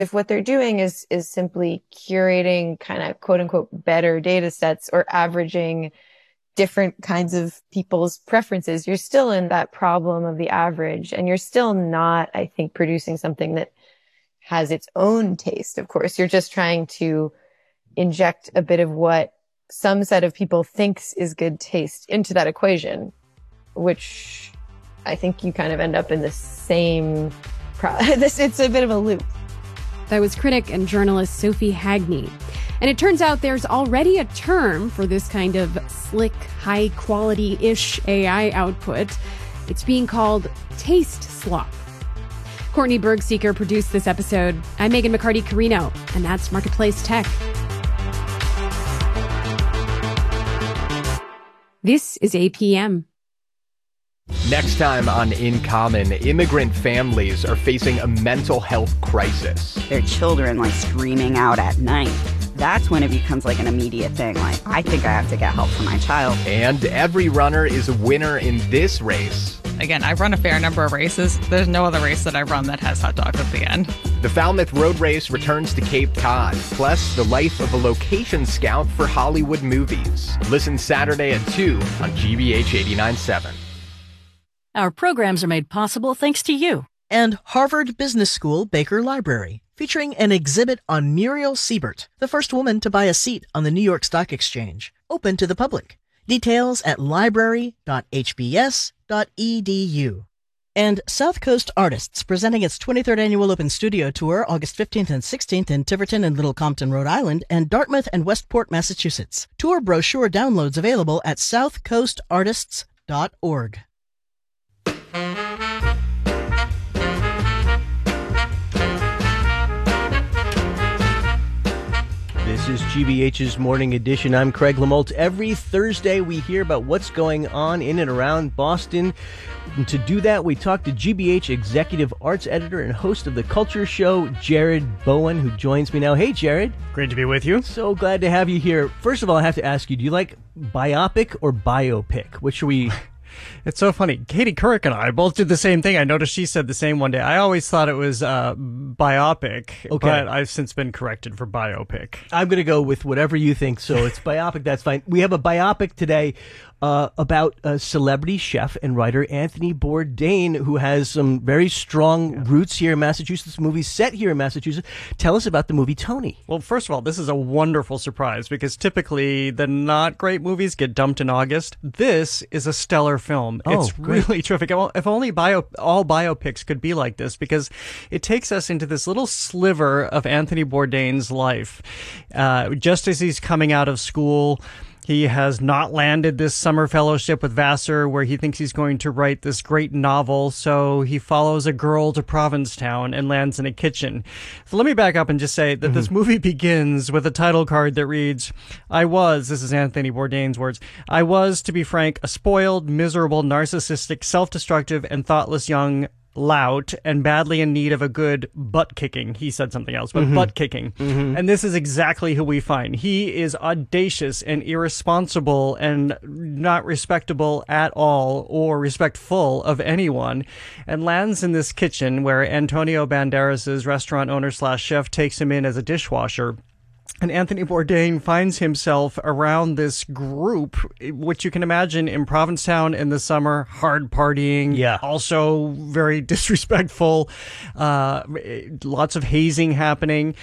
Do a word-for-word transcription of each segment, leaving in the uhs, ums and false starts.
If what they're doing is is simply curating kind of quote unquote better data sets or averaging different kinds of people's preferences, you're still in that problem of the average, and you're still not, I think, producing something that has its own taste. Of course, you're just trying to inject a bit of what some set of people thinks is good taste into that equation, which I think you kind of end up in the same pro- this it's a bit of a loop. That was critic and journalist Sophie Hagney. And it turns out there's already a term for this kind of slick, high-quality-ish A I output. It's being called taste slop. Courtney Bergseeker produced this episode. I'm Megan McCarty-Carino, and that's Marketplace Tech. This is A P M. Next time on In Common, immigrant families are facing a mental health crisis. Their children like screaming out at night. That's when it becomes like an immediate thing. Like, I think I have to get help for my child. And every runner is a winner in this race. Again, I've run a fair number of races. There's no other race that I've run that has hot dogs at the end. The Falmouth Road Race returns to Cape Cod, plus the life of a location scout for Hollywood movies. Listen Saturday at two on G B H eighty-nine point seven. Our programs are made possible thanks to you. And Harvard Business School Baker Library, featuring an exhibit on Muriel Siebert, the first woman to buy a seat on the New York Stock Exchange, open to the public. Details at library dot h b s dot e d u. And South Coast Artists, presenting its twenty-third Annual Open Studio Tour August fifteenth and sixteenth in Tiverton and Little Compton, Rhode Island, and Dartmouth and Westport, Massachusetts. Tour brochure downloads available at south coast artists dot org. This is G B H's Morning Edition. I'm Craig Lamoltz. Every Thursday we hear about what's going on in and around Boston. And to do that, we talk to G B H Executive Arts Editor and host of The Culture Show, Jared Bowen, who joins me now. Hey, Jared. Great to be with you. So glad to have you here. First of all, I have to ask you, do you like biopic or biopic? Which should we... It's so funny. Katie Couric and I both did the same thing. I noticed she said the same one day. I always thought it was uh, biopic, okay. But I've since been corrected for biopic. I'm going to go with whatever you think. So it's biopic. That's fine. We have a biopic today uh, about a celebrity chef and writer Anthony Bourdain, who has some very strong yeah. roots here in Massachusetts. Movies set here in Massachusetts. Tell us about the movie Tony. Well, first of all, this is a wonderful surprise because typically the not great movies get dumped in August. This is a stellar film. Oh, it's great. really terrific. If only bio, all biopics could be like this, because it takes us into this little sliver of Anthony Bourdain's life. Uh, just as he's coming out of school, he has not landed this summer fellowship with Vassar where he thinks he's going to write this great novel. So he follows a girl to Provincetown and lands in a kitchen. So let me back up and just say that mm-hmm. this movie begins with a title card that reads, I was, this is Anthony Bourdain's words, I was, to be frank, a spoiled, miserable, narcissistic, self-destructive, and thoughtless young lout and badly in need of a good butt kicking. He said something else, but mm-hmm. butt kicking. Mm-hmm. And this is exactly who we find. He is audacious and irresponsible and not respectable at all or respectful of anyone, and lands in this kitchen where Antonio Banderas's restaurant owner slash chef takes him in as a dishwasher. And Anthony Bourdain finds himself around this group, which you can imagine in Provincetown in the summer, hard partying, yeah. also very disrespectful, uh, lots of hazing happening.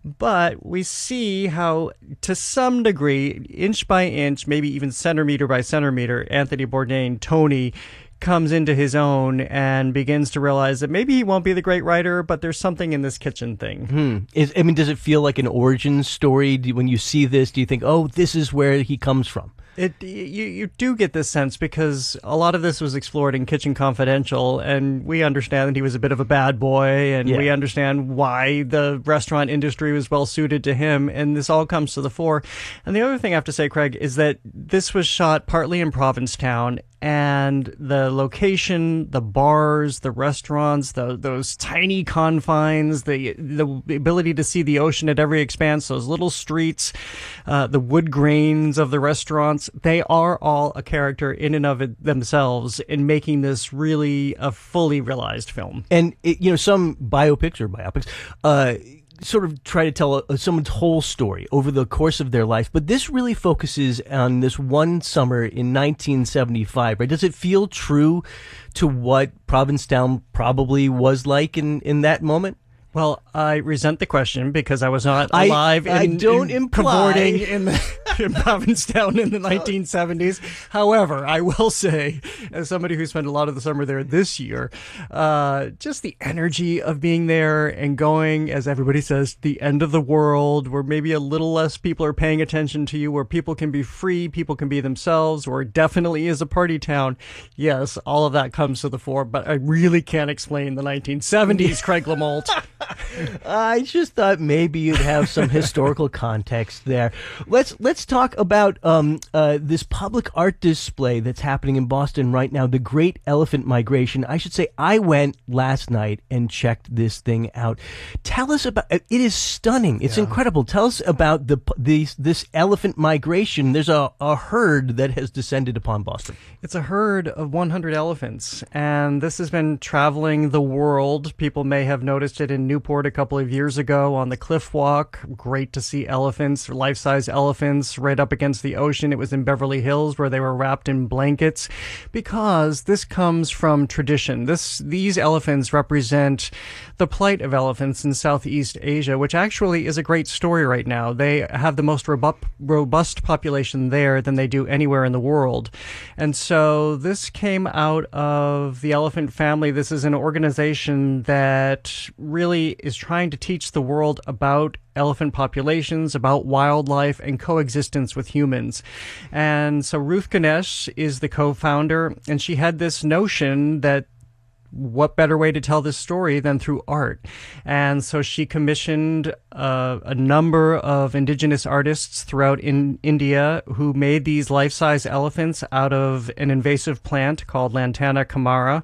But we see how, to some degree, inch by inch, maybe even centimeter by centimeter, Anthony Bourdain, Tony, comes into his own and begins to realize that maybe he won't be the great writer, but there's something in this kitchen thing. Hmm. Is, I mean, does it feel like an origin story? Do, when you see this, do you think, oh, this is where he comes from? It you you do get this sense because a lot of this was explored in Kitchen Confidential, and we understand that he was a bit of a bad boy, and yeah. we understand why the restaurant industry was well suited to him, and this all comes to the fore. And the other thing I have to say, Craig, is that this was shot partly in Provincetown, and the location, the bars, the restaurants, the, those tiny confines, the the ability to see the ocean at every expanse, those little streets, uh, the wood grains of the restaurants, they are all a character in and of it themselves in making this really a fully realized film. And, it, you know, some biopics or biopics, uh, sort of try to tell a, someone's whole story over the course of their life, but this really focuses on this one summer in nineteen seventy-five, right? Does it feel true to what Provincetown probably was like in, in that moment? Well, I resent the question because I was not I- alive I in, don't in imply. cavorting in, the, in Provincetown in the nineteen seventies. However, I will say, as somebody who spent a lot of the summer there this year, uh, just the energy of being there and going, as everybody says, the end of the world, where maybe a little less people are paying attention to you, where people can be free, people can be themselves, where it definitely is a party town. Yes, all of that comes to the fore, but I really can't explain the nineteen seventies, Craig LaMolt. I just thought maybe you'd have some historical context there. Let's let's talk about um, uh, this public art display that's happening in Boston right now, the Great Elephant Migration. I should say I went last night and checked this thing out. Tell us about it. It is stunning. It's Yeah. incredible. Tell us about the these this elephant migration. There's a, a herd that has descended upon Boston. It's a herd of one hundred elephants, and this has been traveling the world. People may have noticed it in Newport a couple of years ago on the Cliff Walk. Great to see elephants, life-size elephants, right up against the ocean. It was in Beverly Hills where they were wrapped in blankets, because this comes from tradition. This These elephants represent the plight of elephants in Southeast Asia, which actually is a great story right now. They have the most robu- robust population there than they do anywhere in the world. And so this came out of the elephant family. This is an organization that really is trying to teach the world about elephant populations, about wildlife, and coexistence with humans. And so Ruth Ganesh is the co-founder, and she had this notion that what better way to tell this story than through art? And so she commissioned uh, a number of indigenous artists throughout in India who made these life-size elephants out of an invasive plant called Lantana camara.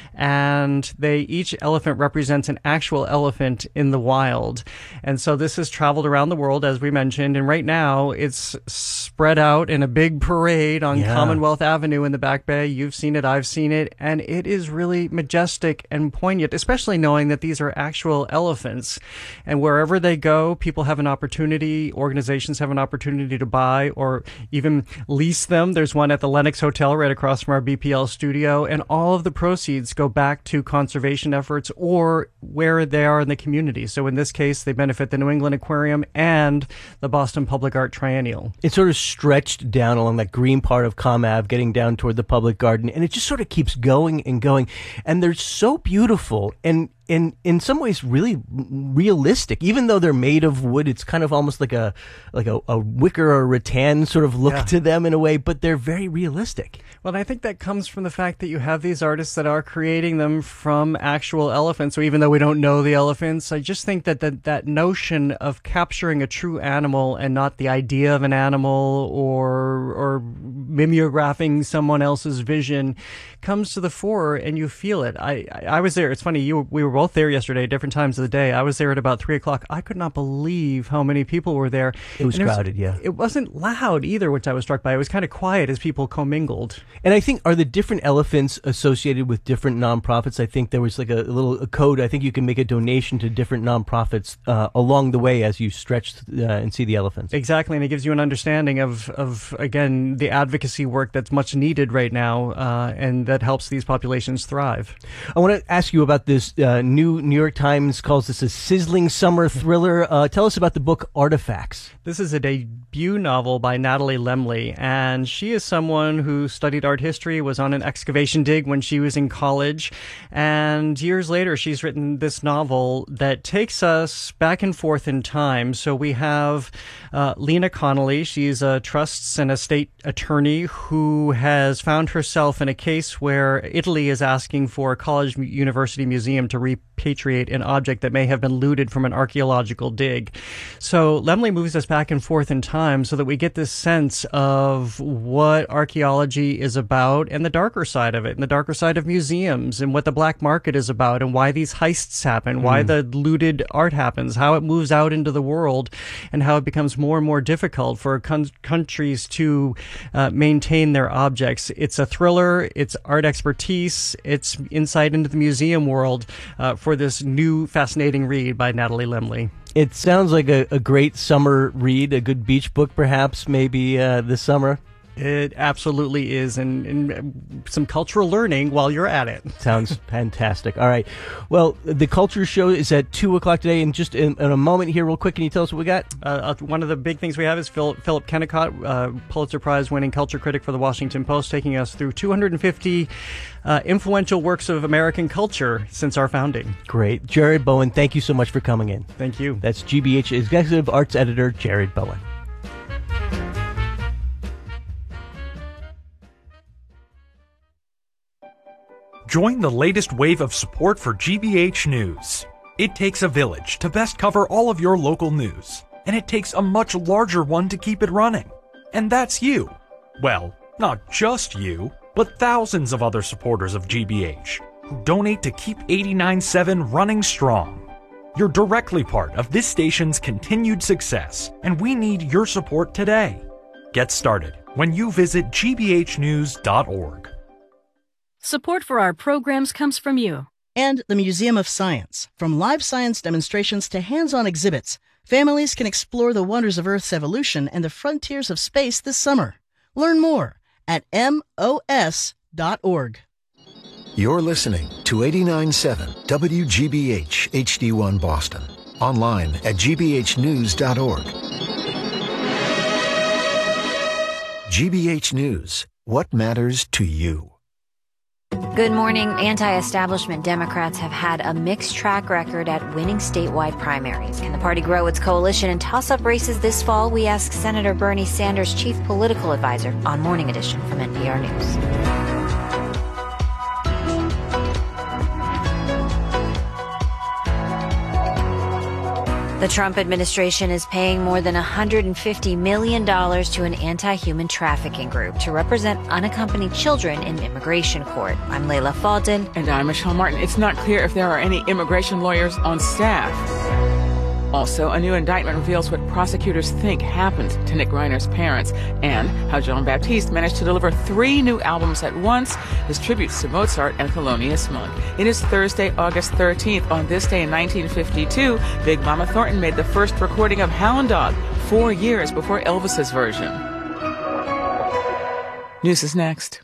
And they each elephant represents an actual elephant in the wild. And so this has traveled around the world, as we mentioned. And right now it's spread out in a big parade on Yeah. Commonwealth Avenue in the Back Bay. You've seen it. I've seen it. And it is really majestic and poignant, especially knowing that these are actual elephants. And wherever they go, people have an opportunity, organizations have an opportunity to buy or even lease them. There's one at the Lenox Hotel right across from our B P L studio, and all of the proceeds go back to conservation efforts or where they are in the community. So in this case, they benefit the New England Aquarium and the Boston Public Art Triennial. It's sort of stretched down along that green part of Com Ave, getting down toward the Public Garden, and it just sort of keeps going and going. And they're so beautiful and in in some ways really realistic. Even though they're made of wood, it's kind of almost like a like a, a wicker or rattan sort of look Yeah. to them in a way, but they're very realistic. Well, I think that comes from the fact that you have these artists that are creating them from actual elephants. So even though we don't know the elephants, I just think that that, that notion of capturing a true animal and not the idea of an animal or or mimeographing someone else's vision comes to the fore, and you feel it. I I, I was there. It's funny. You we were both there yesterday, different times of the day. I was there at about three o'clock. I could not believe how many people were there. It was And crowded, yeah. It wasn't loud either, which I was struck by. It was kind of quiet as people commingled. And I think, are the different elephants associated with different nonprofits? I think there was like a, a little a code. I think you can make a donation to different nonprofits uh, along the way as you stretch uh, and see the elephants. Exactly, and it gives you an understanding of, of again, the advocacy work that's much needed right now, uh, and that helps these populations thrive. I want to ask you about this uh, new New York Times calls this a sizzling summer thriller. Uh, tell us about the book Artifacts. This is a debut novel by Natalie Lemley, and she is someone who studied art history, was on an excavation dig when she was in college, and years later she's written this novel that takes us back and forth in time. So we have uh, Lena Connolly. She's a trusts and estate attorney who has found herself in a case where Italy is asking for a college university museum to repatriate an object that may have been looted from an archaeological dig. So Lemley moves us back and forth in time so that we get this sense of what archaeology is about and the darker side of it, and the darker side of museums, and what the black market is about, and why these heists happen, mm. why the looted art happens, how it moves out into the world, and how it becomes more and more difficult for con- countries to uh, maintain their objects. It's a thriller, it's art expertise, it's insight into the museum world uh, for this new fascinating read by Natalie Lemley. It sounds like a, a great summer read, a good beach book, perhaps, maybe uh, this summer. It absolutely is, and, and some cultural learning while you're at it. Sounds fantastic. All right. Well, the Culture Show is at two o'clock today, and just in, in a moment here, real quick, can you tell us what we got? Uh, one of the big things we have is Phil, Philip Kennicott, uh, Pulitzer Prize-winning culture critic for the Washington Post, taking us through two hundred fifty uh, influential works of American culture since our founding. Great. Jared Bowen, thank you so much for coming in. Thank you. That's G B H Executive Arts Editor Jared Bowen. Join the latest wave of support for G B H News. It takes a village to best cover all of your local news, and it takes a much larger one to keep it running. And that's you. Well, not just you, but thousands of other supporters of G B H who donate to keep eighty-nine point seven running strong. You're directly part of this station's continued success, and we need your support today. Get started when you visit G B H news dot org. Support for our programs comes from you. And the Museum of Science. From live science demonstrations to hands-on exhibits, families can explore the wonders of Earth's evolution and the frontiers of space this summer. Learn more at M O S dot org. You're listening to eighty-nine point seven W G B H H D one Boston. Online at G B H news dot org. G B H News. What matters to you? Good morning. Anti-establishment Democrats have had a mixed track record at winning statewide primaries. Can the party grow its coalition in toss-up races this fall? We ask Senator Bernie Sanders' chief political advisor on Morning Edition from N P R News. The Trump administration is paying more than one hundred fifty million dollars to an anti-human trafficking group to represent unaccompanied children in immigration court. I'm Layla Faldin. And I'm Michelle Martin. It's not clear if there are any immigration lawyers on staff. Also, a new indictment reveals what prosecutors think happened to Nick Reiner's parents and how Jean Baptiste managed to deliver three new albums at once, his tributes to Mozart and Thelonious Monk. It is Thursday, August thirteenth. On this day in nineteen fifty-two, Big Mama Thornton made the first recording of Hound Dog, four years before Elvis's version. News is next.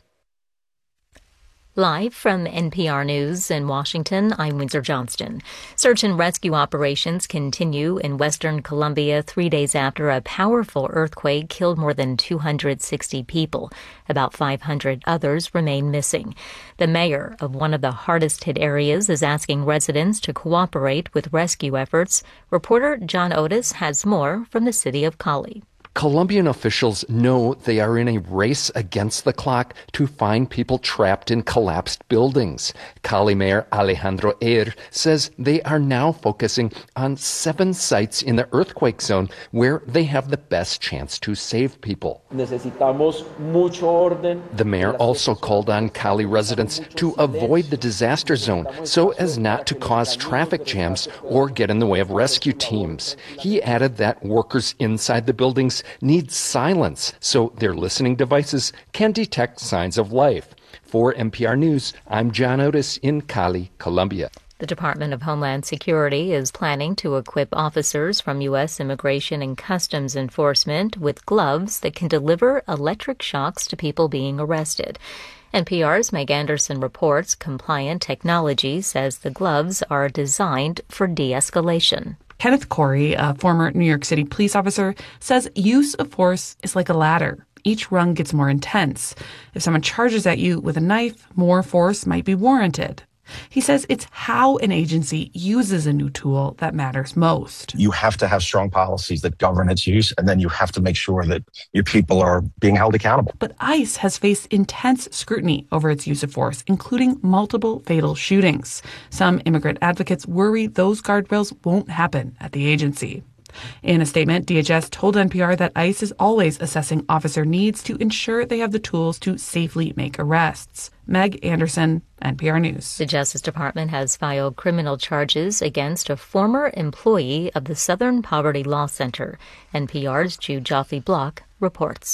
Live from N P R News in Washington, I'm Windsor Johnston. Search and rescue operations continue in western Colombia three days after a powerful earthquake killed more than two hundred sixty people. About five hundred others remain missing. The mayor of one of the hardest hit areas is asking residents to cooperate with rescue efforts. Reporter John Otis has more from the city of Cali. Colombian officials know they are in a race against the clock to find people trapped in collapsed buildings. Cali Mayor Alejandro Eir says they are now focusing on seven sites in the earthquake zone where they have the best chance to save people. Necesitamos mucho orden. The mayor also called on Cali residents to avoid the disaster zone so as not to cause traffic jams or get in the way of rescue teams. He added that workers inside the buildings need silence so their listening devices can detect signs of life. For N P R News, I'm John Otis in Cali, Colombia. The Department of Homeland Security is planning to equip officers from U S Immigration and Customs Enforcement with gloves that can deliver electric shocks to people being arrested. N P R's Meg Anderson reports Compliant Technology says the gloves are designed for de-escalation. Kenneth Corey, a former New York City police officer, says use of force is like a ladder. Each rung gets more intense. If someone charges at you with a knife, more force might be warranted. He says it's how an agency uses a new tool that matters most. You have to have strong policies that govern its use, and then you have to make sure that your people are being held accountable. But ICE has faced intense scrutiny over its use of force, including multiple fatal shootings. Some immigrant advocates worry those guardrails won't happen at the agency. In a statement, D H S told N P R that ICE is always assessing officer needs to ensure they have the tools to safely make arrests. Meg Anderson, N P R News. The Justice Department has filed criminal charges against a former employee of the Southern Poverty Law Center. N P R's Jude Joffrey Block reports.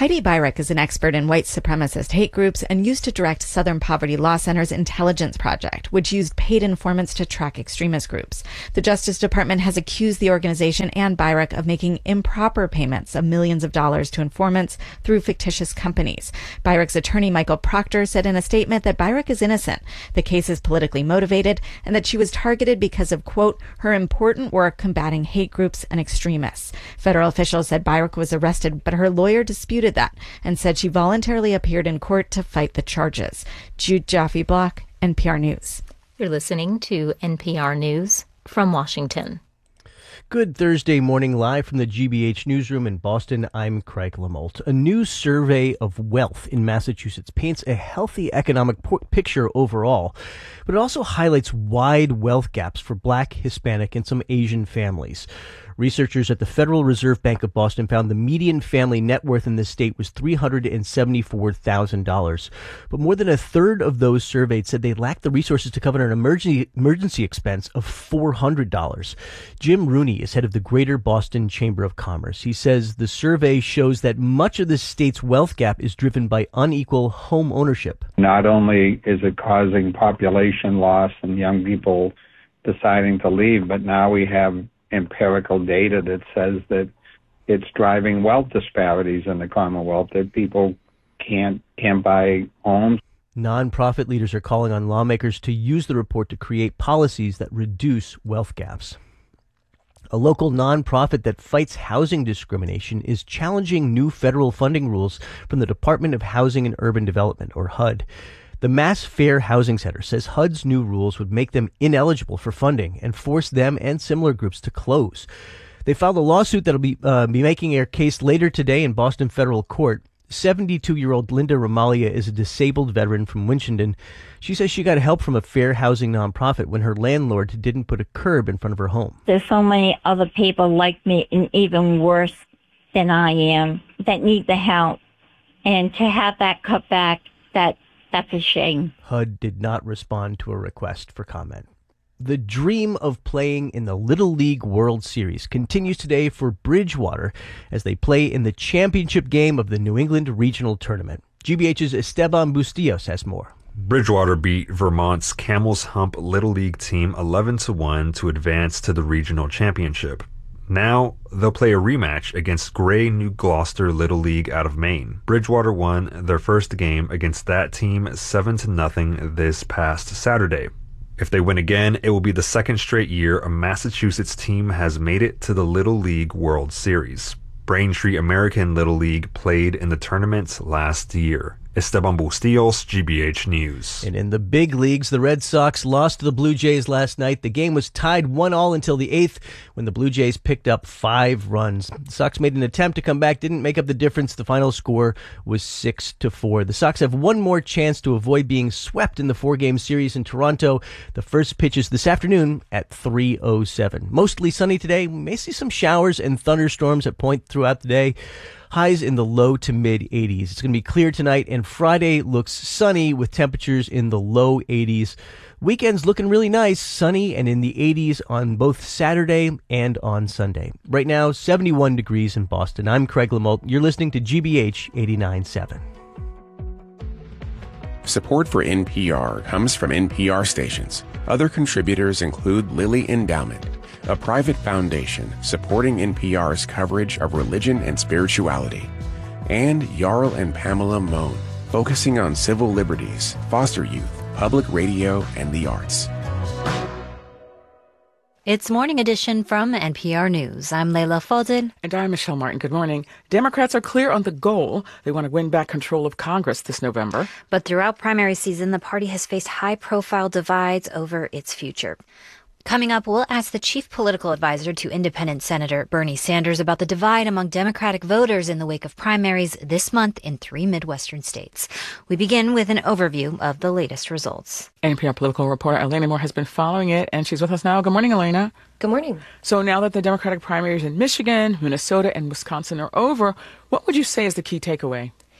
Heidi Beirich is an expert in white supremacist hate groups and used to direct Southern Poverty Law Center's Intelligence Project, which used paid informants to track extremist groups. The Justice Department has accused the organization and Beirich of making improper payments of millions of dollars to informants through fictitious companies. Beirich's attorney, Michael Proctor, said in a statement that Beirich is innocent, the case is politically motivated, and that she was targeted because of, quote, her important work combating hate groups and extremists. Federal officials said Beirich was arrested, but her lawyer disputed that and said she voluntarily appeared in court to fight the charges. Jude Jaffe-Block, N P R News. You're listening to N P R News from Washington. Good Thursday morning, live from the G B H newsroom in Boston. I'm Craig Lamolt. A new survey of wealth in Massachusetts paints a healthy economic po- picture overall, but it also highlights wide wealth gaps for Black, Hispanic, and some Asian families. Researchers at the Federal Reserve Bank of Boston found the median family net worth in the state was three hundred seventy-four thousand dollars. But more than a third of those surveyed said they lacked the resources to cover an emergency emergency expense of four hundred dollars. Jim Rooney is head of the Greater Boston Chamber of Commerce. He says the survey shows that much of the state's wealth gap is driven by unequal home ownership. Not only is it causing population loss and young people deciding to leave, but now we have empirical data that says that it's driving wealth disparities in the Commonwealth, that people can't can't buy homes. Nonprofit leaders are calling on lawmakers to use the report to create policies that reduce wealth gaps. A local nonprofit that fights housing discrimination is challenging new federal funding rules from the Department of Housing and Urban Development, or H U D. The Mass Fair Housing Center says H U D's new rules would make them ineligible for funding and force them and similar groups to close. They filed a lawsuit that will be, uh, be making their case later today in Boston federal court. seventy-two-year-old Linda Ramalia is a disabled veteran from Winchendon. She says she got help from a fair housing nonprofit when her landlord didn't put a curb in front of her home. There's so many other people like me and even worse than I am that need the help. And to have that cut back, that That's a shame. H U D did not respond to a request for comment. The dream of playing in the Little League World Series continues today for Bridgewater as they play in the championship game of the New England Regional Tournament. G B H's Esteban Bustillos has more. Bridgewater beat Vermont's Camel's Hump Little League team eleven to one to advance to the regional championship. Now, they'll play a rematch against Gray New Gloucester Little League out of Maine. Bridgewater won their first game against that team seven to nothing this past Saturday. If they win again, it will be the second straight year a Massachusetts team has made it to the Little League World Series. Braintree American Little League played in the tournament last year. Esteban Bustillos, G B H News. And in the big leagues, the Red Sox lost to the Blue Jays last night. The game was tied one all until the eighth when the Blue Jays picked up five runs. The Sox made an attempt to come back, didn't make up the difference. The final score was six to four. The Sox have one more chance to avoid being swept in the four-game series in Toronto. The first pitch is this afternoon at three oh seven. Mostly sunny today. We may see some showers and thunderstorms at point throughout the day. Highs in the low to mid eighties. It's going to be clear tonight, and Friday looks sunny with temperatures in the low eighties. Weekend's looking really nice, sunny and in the eighties on both Saturday and on Sunday. Right now, seventy-one degrees in Boston. I'm Craig Lamolt. You're listening to G B H eighty-nine point seven. Support for N P R comes from N P R stations. Other contributors include Lilly Endowment, a private foundation supporting N P R's coverage of religion and spirituality, and Jarl and Pamela Mohn, focusing on civil liberties, foster youth, public radio, and the arts. It's Morning Edition from N P R News. I'm Leila Fadel. And I'm Michelle Martin. Good morning. Democrats are clear on the goal. They want to win back control of Congress this November. But throughout primary season, the party has faced high-profile divides over its future. Coming up, we'll ask the chief political advisor to independent Senator Bernie Sanders about the divide among Democratic voters in the wake of primaries this month in three Midwestern states. We begin with an overview of the latest results. N P R political reporter Elena Moore has been following it, and she's with us now. Good morning, Elena. Good morning. So now that the Democratic primaries in Michigan, Minnesota, and Wisconsin are over, what would you say is the key takeaway?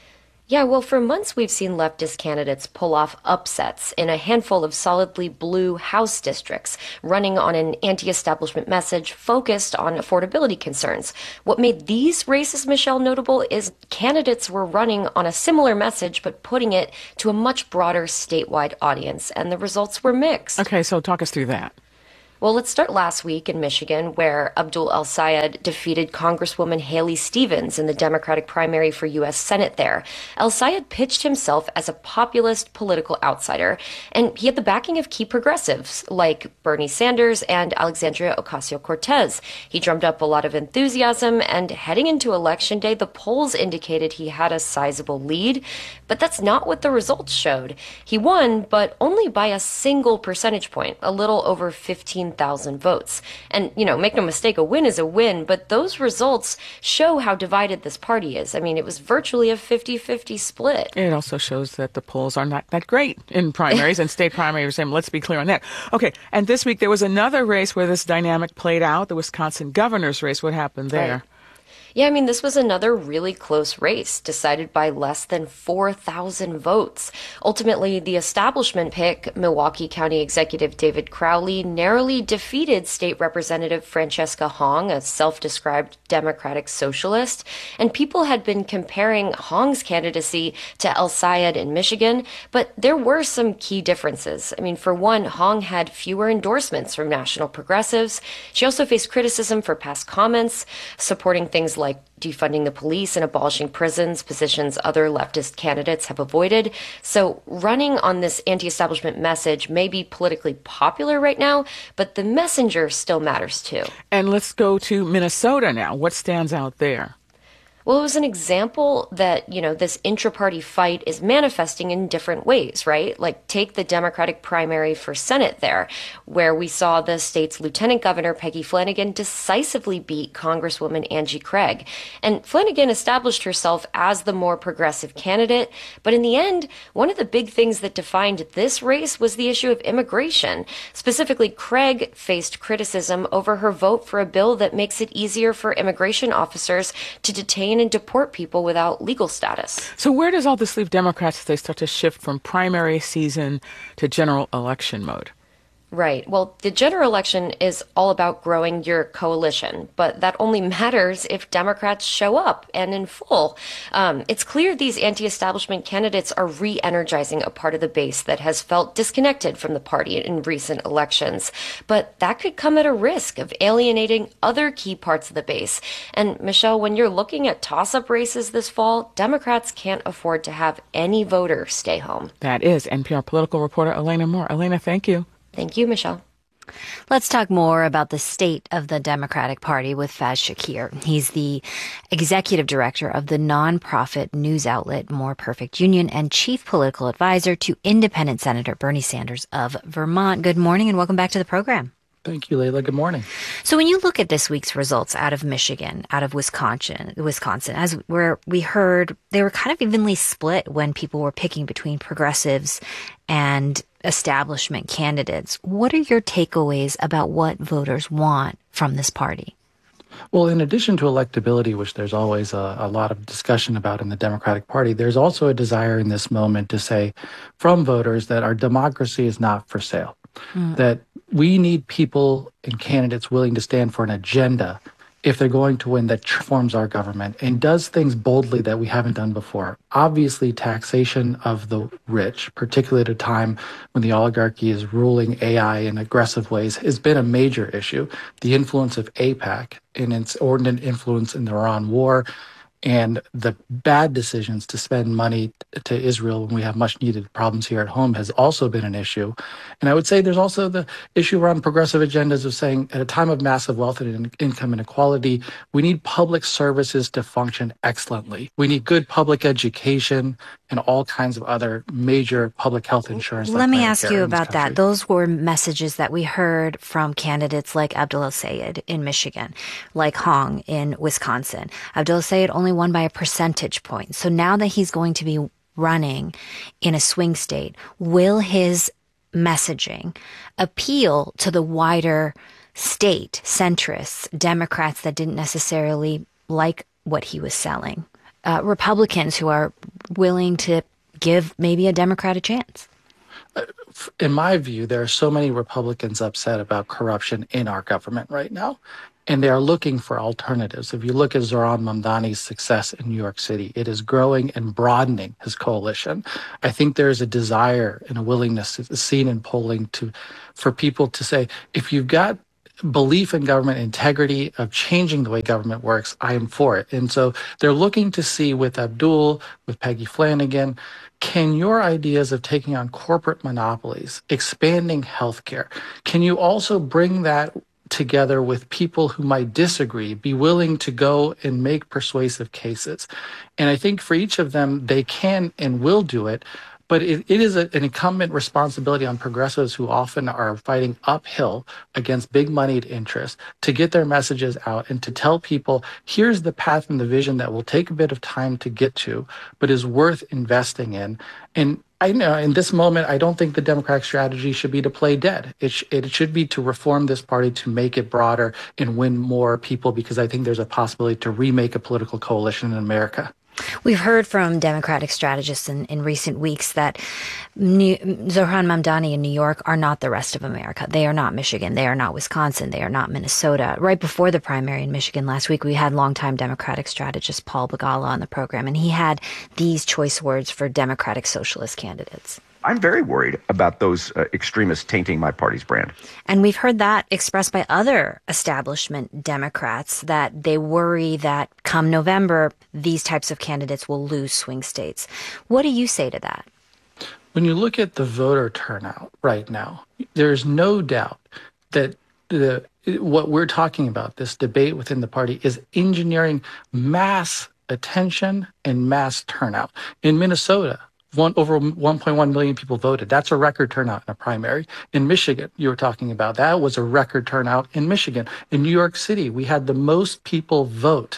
Yeah, well, for months we've seen leftist candidates pull off upsets in a handful of solidly blue House districts, running on an anti-establishment message focused on affordability concerns. What made these races, Michelle, notable is candidates were running on a similar message but putting it to a much broader statewide audience, and the results were mixed. Okay, so talk us through that. Well, let's start last week in Michigan, where Abdul El-Sayed defeated Congresswoman Haley Stevens in the Democratic primary for U S Senate there. El-Sayed pitched himself as a populist political outsider, and he had the backing of key progressives like Bernie Sanders and Alexandria Ocasio-Cortez. He drummed up a lot of enthusiasm, and heading into Election Day, the polls indicated he had a sizable lead, but that's not what the results showed. He won, but only by a single percentage point, a little over fifteen thousand votes. And, you know, make no mistake, a win is a win, but those results show how divided this party is. I mean, it was virtually a fifty-fifty split. It also shows that the polls are not that great in primaries and state primaries, and let's be clear on that. Okay, and this week there was another race where this dynamic played out, the Wisconsin governor's race. What happened there? Right. Yeah, I mean, this was another really close race, decided by less than four thousand votes. Ultimately, the establishment pick, Milwaukee County Executive David Crowley, narrowly defeated State Representative Francesca Hong, a self-described Democratic socialist. And people had been comparing Hong's candidacy to El-Sayed in Michigan, but there were some key differences. I mean, for one, Hong had fewer endorsements from national progressives. She also faced criticism for past comments, supporting things like defunding the police and abolishing prisons, positions other leftist candidates have avoided. So running on this anti-establishment message may be politically popular right now, but the messenger still matters too. And let's go to Minnesota now. What stands out there? Well, it was an example that, you know, this intra-party fight is manifesting in different ways, right? Like, take the Democratic primary for Senate there, where we saw the state's Lieutenant Governor Peggy Flanagan decisively beat Congresswoman Angie Craig. And Flanagan established herself as the more progressive candidate. But in the end, one of the big things that defined this race was the issue of immigration. Specifically, Craig faced criticism over her vote for a bill that makes it easier for immigration officers to detain and deport people without legal status. So where does all this leave Democrats as they start to shift from primary season to general election mode? Right. Well, the general election is all about growing your coalition, but that only matters if Democrats show up and in full. Um, it's clear these anti-establishment candidates are re-energizing a part of the base that has felt disconnected from the party in recent elections. But that could come at a risk of alienating other key parts of the base. And Michelle, when you're looking at toss-up races this fall, Democrats can't afford to have any voter stay home. That is N P R political reporter Elena Moore. Elena, thank you. Thank you, Michelle. Let's talk more about the state of the Democratic Party with Faz Shakir. He's the executive director of the nonprofit news outlet More Perfect Union and chief political advisor to independent Senator Bernie Sanders of Vermont. Good morning and welcome back to the program. Thank you, Layla. Good morning. So when you look at this week's results out of Michigan, out of Wisconsin, Wisconsin, as where we heard, they were kind of evenly split when people were picking between progressives and establishment candidates. What are your takeaways about what voters want from this party? Well, in addition to electability, which there's always a, a lot of discussion about in the Democratic Party, there's also a desire in this moment to say from voters that our democracy is not for sale, mm. that we need people and candidates willing to stand for an agenda if they're going to win that transforms our government and does things boldly that we haven't done before. Obviously, taxation of the rich, particularly at a time when the oligarchy is ruling A I in aggressive ways, has been a major issue. The influence of AIPAC and its inordinate influence in the Iran war and the bad decisions to spend money to Israel when we have much needed problems here at home has also been an issue. And I would say there's also the issue around progressive agendas of saying at a time of massive wealth and income inequality, we need public services to function excellently. We need good public education and all kinds of other major public health insurance. Let me ask you about that. Those were messages that we heard from candidates like Abdul El-Sayed in Michigan, like Hong in Wisconsin. Abdul El-Sayed only won by a percentage point. So now that he's going to be running in a swing state, will his messaging appeal to the wider state, centrists, Democrats that didn't necessarily like what he was selling? Uh, Republicans who are not willing to give maybe a Democrat a chance? In my view, there are so many Republicans upset about corruption in our government right now, and they are looking for alternatives. If you look at Zohran Mamdani's success in New York City, it is growing and broadening his coalition. I think there is a desire and a willingness, seen in polling, to for people to say, if you've got belief in government integrity, of changing the way government works, I am for it. And so they're looking to see with Abdul, with Peggy Flanagan, can your ideas of taking on corporate monopolies, expanding healthcare, can you also bring that together with people who might disagree, be willing to go and make persuasive cases? And I think for each of them, they can and will do it. But it, it is a, an incumbent responsibility on progressives who often are fighting uphill against big moneyed interests to get their messages out and to tell people, here's the path and the vision that will take a bit of time to get to, but is worth investing in. And I know in this moment, I don't think the Democratic strategy should be to play dead. It, sh- it should be to reform this party, to make it broader and win more people, because I think there's a possibility to remake a political coalition in America. We've heard from Democratic strategists in, in recent weeks that New, Zohran Mamdani in New York are not the rest of America. They are not Michigan. They are not Wisconsin. They are not Minnesota. Right before the primary in Michigan last week, we had longtime Democratic strategist Paul Begala on the program, and he had these choice words for Democratic socialist candidates. I'm very worried about those uh, extremists tainting my party's brand. And we've heard that expressed by other establishment Democrats, that they worry that come November, these types of candidates will lose swing states. What do you say to that? When you look at the voter turnout right now, there's no doubt that the what we're talking about, this debate within the party, is engineering mass attention and mass turnout. In Minnesota, One, over one point one million people voted. That's a record turnout in a primary. In Michigan, you were talking about, that was a record turnout in Michigan. In New York City, we had the most people vote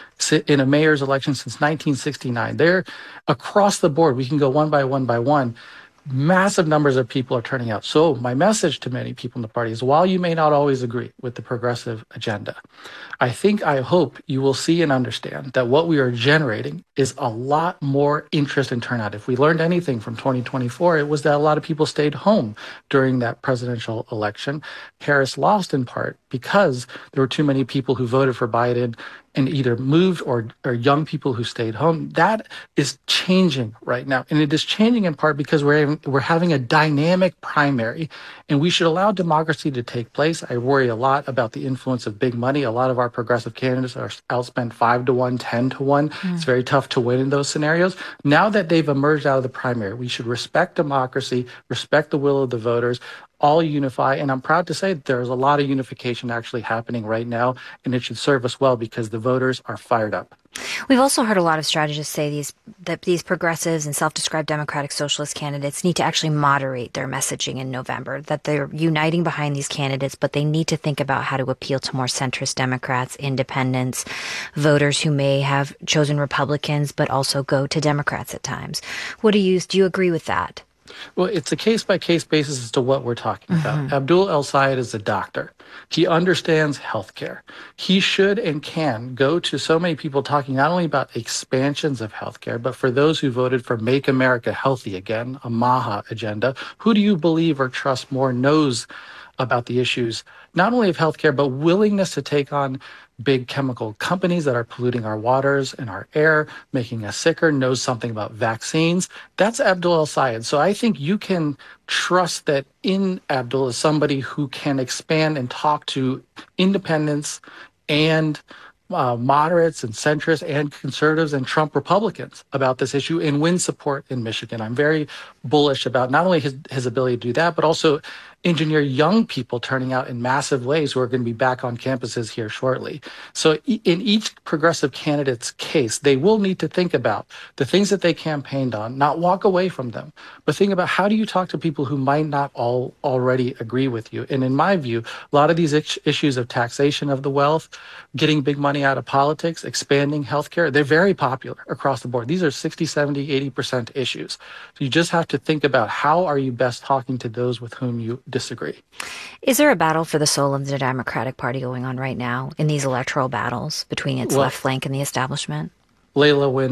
in a mayor's election since nineteen sixty-nine. They're across the board. We can go one by one by one. Massive numbers of people are turning out. So my message to many people in the party is, while you may not always agree with the progressive agenda, I think, I hope you will see and understand that what we are generating is a lot more interest and turnout. If we learned anything from twenty twenty-four, it was that a lot of people stayed home during that presidential election. Harris lost in part because there were too many people who voted for Biden and either moved or, or young people who stayed home. That is changing right now. And it is changing in part because we're having, we're having a dynamic primary, and we should allow democracy to take place. I worry a lot about the influence of big money. A lot of our progressive candidates are outspent five to one, ten to one. Mm. It's very tough to win in those scenarios. Now that they've emerged out of the primary, we should respect democracy, respect the will of the voters, all unify. And I'm proud to say that there's a lot of unification actually happening right now, and it should serve us well because the voters are fired up. We've also heard a lot of strategists say these that these progressives and self-described Democratic Socialist candidates need to actually moderate their messaging in November, that they're uniting behind these candidates, but they need to think about how to appeal to more centrist Democrats, independents, voters who may have chosen Republicans but also go to Democrats at times. What do you do you agree with that? Well, it's a case-by-case basis as to what we're talking about. Mm-hmm. Abdul El-Sayed is a doctor. He understands healthcare. He should and can go to so many people talking not only about expansions of healthcare, but for those who voted for Make America Healthy Again, a MAHA agenda. Who do you believe or trust more knows about the issues, not only of healthcare, but willingness to take on big chemical companies that are polluting our waters and our air, making us sicker, knows something about vaccines? That's Abdul El-Sayed. So I think you can trust that in Abdul is somebody who can expand and talk to independents and uh, moderates and centrists and conservatives and Trump Republicans about this issue and win support in Michigan. I'm very bullish about not only his, his ability to do that, but also engineer young people turning out in massive ways who are going to be back on campuses here shortly. So in each progressive candidate's case, they will need to think about the things that they campaigned on, not walk away from them, but think about how do you talk to people who might not all already agree with you. And in my view, a lot of these issues of taxation of the wealth, getting big money out of politics, expanding healthcare, they're very popular across the board. These are sixty, seventy, eighty percent issues. So you just have to think about how are you best talking to those with whom you disagree. Is there a battle for the soul of the Democratic Party going on right now in these electoral battles between its well, left flank and the establishment? Layla, when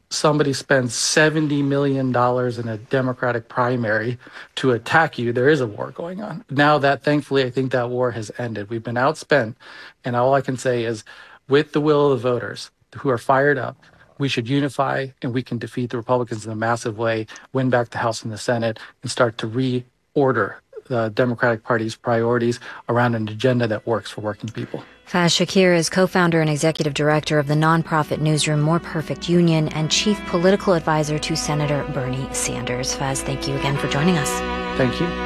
somebody spends seventy million dollars in a Democratic primary to attack you, there is a war going on. Now that, thankfully, I think that war has ended. We've been outspent. And all I can say is, with the will of the voters who are fired up, we should unify and we can defeat the Republicans in a massive way, win back the House and the Senate, and start to reorder the Democratic Party's priorities around an agenda that works for working people. Faz Shakir is co-founder and executive director of the nonprofit newsroom More Perfect Union and chief political advisor to Senator Bernie Sanders. Faz, thank you again for joining us. Thank you.